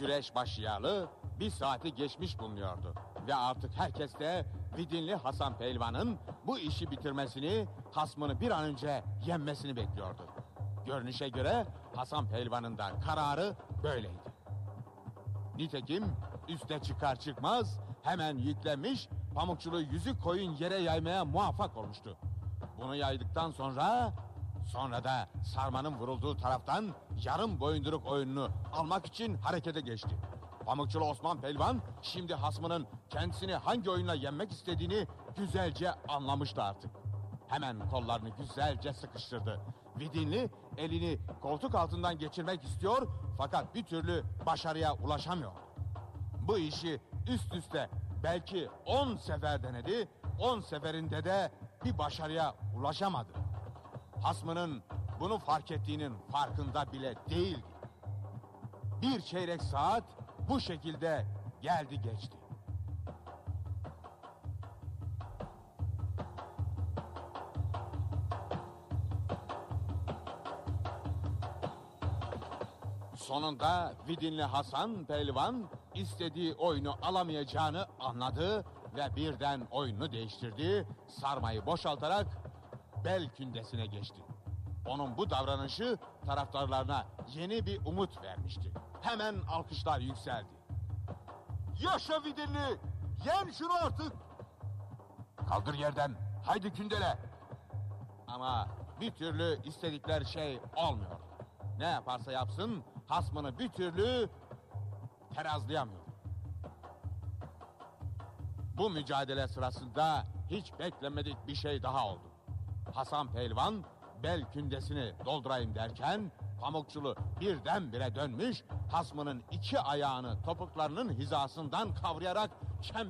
Güreş başlayalı 1 saati geçmiş bulunuyordu. Ve artık herkes de Vidinli Hasan Pehlivan'ın bu işi bitirmesini, hasmını bir an önce yenmesini bekliyordu. Görünüşe göre Hasan Pehlivan'ın da kararı böyleydi. Nitekim üste çıkar çıkmaz hemen yüklenmiş, pamukçulu yüzük koyun yere yaymaya muvaffak olmuştu. Bunu yaydıktan sonra da sarmanın vurulduğu taraftan yarım boyunduruk oyununu almak için harekete geçti. Pamukçulu Osman Pehlivan şimdi hasmının kendisini hangi oyunla yenmek istediğini güzelce anlamıştı artık. Hemen kollarını güzelce sıkıştırdı. Vidinli elini koltuk altından geçirmek istiyor fakat bir türlü başarıya ulaşamıyor. Bu işi üst üste belki 10 sefer denedi, 10 seferinde de bir başarıya ulaşamadı. Hasmının bunu fark ettiğinin farkında bile değildi. 1 çeyrek saat bu şekilde geldi geçti. Sonunda Vidinli Hasan Pehlivan istediği oyunu alamayacağını anladı ve birden oyunu değiştirdi. Sarmayı boşaltarak bel kündesine geçti. Onun bu davranışı taraftarlarına yeni bir umut vermişti. Hemen alkışlar yükseldi. Yaşa Vidinli! Yen şunu artık! Kaldır yerden, haydi kündele! Ama bir türlü istedikleri şey olmuyor. Ne yaparsa yapsın hasmını bir türlü terazlayamıyor. Bu mücadele sırasında hiç beklenmedik bir şey daha oldu. Hasan Pehlivan bel kündesini doldurayım derken pamukçulu birdenbire dönmüş, hasmının 2 ayağını topuklarının hizasından kavrayarak